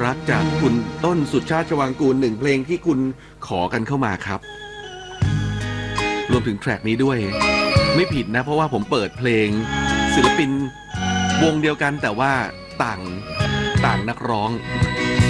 รักจากคุณต้นสุชาติชวางกูลหนึ่งเพลงที่คุณขอกันเข้ามาครับรวมถึงแทร็กนี้ด้วยไม่ผิดนะเพราะว่าผมเปิดเพลงศิลปินวงเดียวกันแต่ว่าต่างนักร้อง